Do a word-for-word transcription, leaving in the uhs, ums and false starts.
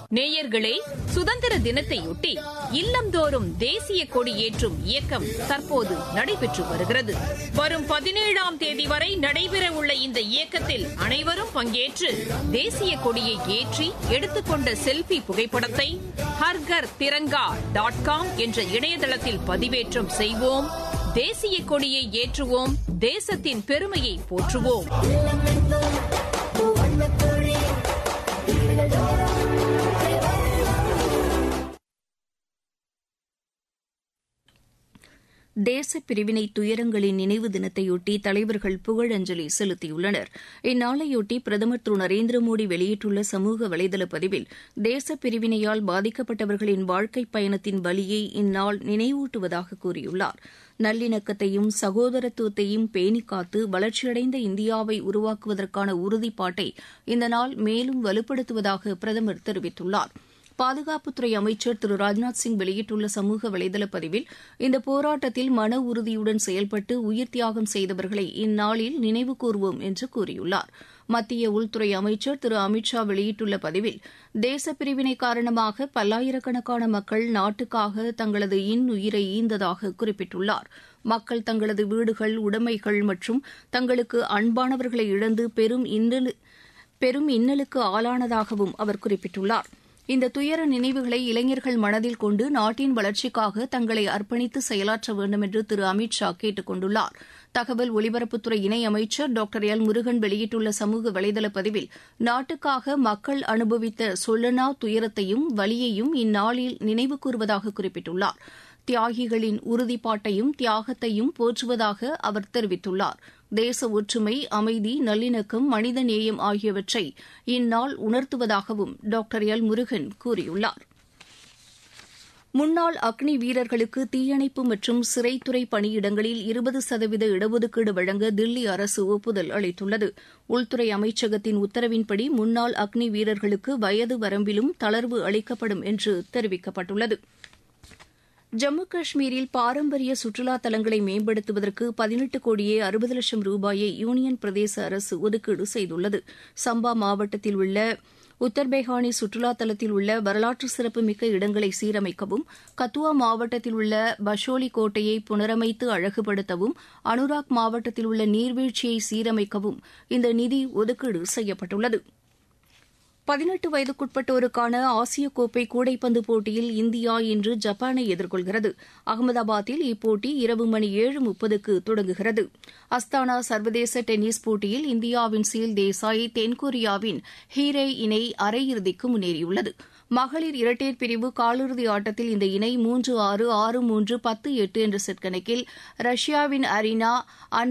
நேயர்களே, சுதந்திர தினத்தையொட்டி இல்லந்தோறும் தேசிய கொடி ஏற்றும் இயக்கம் தற்போது நடைபெற்று வருகிறது. வரும் பதினேழாம் தேதி வரை நடைபெறவுள்ள இந்த இயக்கத்தில் அனைவரும் பங்கேற்று தேசிய கொடியை ஏற்றி எடுத்துக்கொண்ட செல்பி புகைப்படத்தை ஹர்கர் திரங்கா டாட் காம் என்ற இணையதளத்தில் பதிவேற்றம் செய்வோம். தேசிய கொடியை ஏற்றுவோம். தேசத்தின் பெருமையை போற்றுவோம். தேச பிரிவினை துயரங்களின் நினைவு தினத்தையொட்டி தலைவர்கள் புகழஞ்சலி செலுத்தியுள்ளனர். இந்நாளையொட்டி பிரதமர் திரு நரேந்திர மோடி வெளியிட்டுள்ள சமூக வலைதள பதிவில் தேச பிரிவினையால் பாதிக்கப்பட்டவர்களின் வாழ்க்கைப் பயணத்தின் வலியை இந்நாள் நினைவூட்டுவதாக கூறியுள்ளார். நல்லிணக்கத்தையும் சகோதரத்துவத்தையும் பேணிக்காத்து வளர்ச்சியடைந்த இந்தியாவை உருவாக்குவதற்கான உறுதிப்பாட்டை இந்த நாள் மேலும் வலுப்படுத்துவதாக பிரதமர் தெரிவித்துள்ளார். பாதுகாப்புத்துறை அமைச்சர் திரு ராஜ்நாத் சிங் வெளியிட்டுள்ள சமூக வலைதள பதிவில் இந்த போராட்டத்தில் மன உறுதியுடன் செயல்பட்டு உயிர் தியாகம் செய்தவர்களை இந்நாளில் நினைவு கூர்வோம் என்று கூறியுள்ளார். மத்திய உள்துறை அமைச்சர் திரு அமித் ஷா வெளியிட்டுள்ள பதிவில் தேச பிரிவினை காரணமாக பல்லாயிரக்கணக்கான மக்கள் நாட்டுக்காக தங்களது இன்னுயிரை ஈந்ததாக குறிப்பிட்டுள்ளார். மக்கள் தங்களது வீடுகள், உடைமைகள் மற்றும் தங்களுக்கு அன்பானவர்களை இழந்து பெரும் இன்னலு பெரும் இன்னலுக்கு ஆளானதாகவும் அவர் குறிப்பிட்டுள்ளார். இந்த துயர நினைவுகளை இளைஞர்கள் மனதில் கொண்டு நாட்டின் வளர்ச்சிக்காக தங்களை அர்ப்பணித்து செயலாற்ற வேண்டும் என்று திரு அமித் ஷா கேட்டுக் கொண்டுள்ளார். தகவல் ஒலிபரப்புத்துறை இணையமைச்சர் டாக்டர் எல் முருகன் வெளியிட்டுள்ள சமூக வலைதள பதிவில் நாட்டுக்காக மக்கள் அனுபவித்த சொல்லனா துயரத்தையும் வலியையும் இந்நாளில் நினைவு கூறுவதாக குறிப்பிட்டுள்ளார். தியாகிகளின் உறுதிப்பாட்டையும் தியாகத்தையும் போற்றுவதாக அவர் தெரிவித்துள்ளார். தேச ஒற்றுமை, அமைதி, நல்லிணக்கம், மனித நேயம் ஆகியவற்றை இந்நாள் உணர்த்துவதாகவும் டாக்டர் எல் முருகன் கூறியுள்ளார். முன்னாள் அக்னி வீரர்களுக்கு தீயணைப்பு மற்றும் சிறைத்துறை பணியிடங்களில் இருபது சதவீத இடஒதுக்கீடு வழங்க தில்லி அரசு ஒப்புதல் அளித்துள்ளது. உள்துறை அமைச்சகத்தின் உத்தரவின்படி முன்னாள் அக்னி வீரர்களுக்கு வயது வரம்பிலும் தளர்வு அளிக்கப்படும் என்று தெரிவிக்கப்பட்டுள்ளது. ஜம்மு காஷ்மீரில் பாரம்பரிய சுற்றுலா தலங்களை மேம்படுத்துவதற்கு பதினெட்டு கோடியே அறுபது லட்சம் ரூபாயை யூனியன் பிரதேச அரசு ஒதுக்கீடு செய்துள்ளது. சம்பா மாவட்டத்தில் உள்ள உத்தர்பேகானி சுற்றுலா தலத்தில் உள்ள வரலாற்று சிறப்புமிக்க இடங்களை சீரமைக்கவும், கத்துவா மாவட்டத்தில் உள்ள பஷோலி கோட்டையை புனரமைத்து அழகுபடுத்தவும், அனுராக் மாவட்டத்தில் உள்ள நீர்வீழ்ச்சியை சீரமைக்கவும் இந்த நிதி ஒதுக்கீடு செய்யப்பட்டுள்ளது. பதினெட்டு வயதுக்குட்பட்டோருக்கான ஆசிய கோப்பை கூடைப்பந்து போட்டியில் இந்தியா இன்று ஜப்பானை எதிர்கொள்கிறது. அகமதாபாத்தில் இப்போட்டி இரவு மணி ஏழு முப்பதுக்கு தொடங்குகிறது. அஸ்தானா சர்வதேச டென்னிஸ் போட்டியில் இந்தியாவின் சீல் தேசாய் தென்கொரியாவின் ஹீரே இணை அரையிறுதிக்கு முன்னேறியுள்ளது. மகளிர் இரட்டையர் பிரிவு காலிறுதி ஆட்டத்தில் இந்த இணை மூன்று ஆறு, ஆறு மூன்று, பத்து எட்டு என்ற செட் கணக்கில் ரஷ்யாவின் அரினா